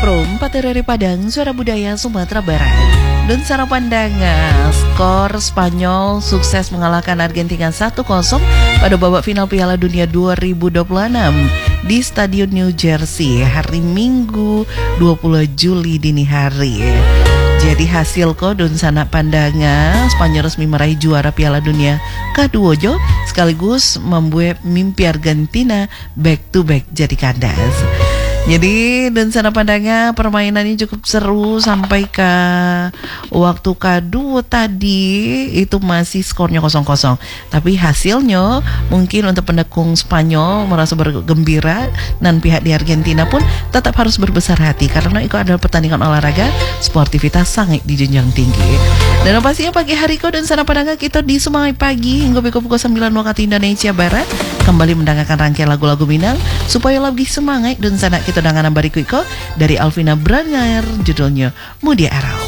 Pro 4 dari Padang, Suara Budaya Sumatera Barat. Dan secara pandangan, skor Spanyol sukses mengalahkan Argentina 1-0 pada babak final Piala Dunia 2026 di Stadion New Jersey hari Minggu 20 Juli dini hari. Jadi hasil kodon sana pandangan, Spanyol resmi meraih juara Piala Dunia kedua sekaligus membuat mimpi Argentina back to back jadi kandas. Jadi dan sana pandangnya permainannya cukup seru sampai ke waktu kedua tadi itu masih skornya 0-0. Tapi hasilnya mungkin untuk pendukung Spanyol merasa bergembira dan pihak di Argentina pun tetap harus berbesar hati karena itu adalah pertandingan olahraga, sportivitas sangat dijunjung tinggi. Dan pastinya pagi hari kau dan sana pandangnya kita di Semangat Pagi hingga pukul 9 waktu Indonesia Barat kembali mendengarkan rangkaian lagu-lagu Minang supaya lebih semangat dan sana kita dengan bariku dari Alvina Brangar judulnya Mudia Arau.